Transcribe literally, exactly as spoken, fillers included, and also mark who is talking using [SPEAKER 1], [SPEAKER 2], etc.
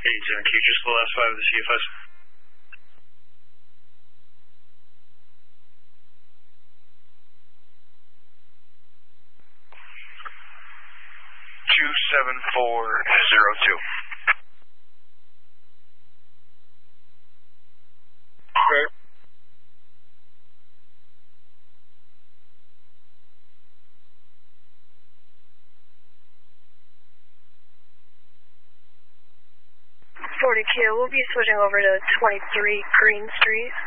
[SPEAKER 1] eight zero Q, just the last five of the C F S.
[SPEAKER 2] two seven four zero two.
[SPEAKER 3] Okay.
[SPEAKER 4] forty-two, we'll be switching over to twenty-three Green Street.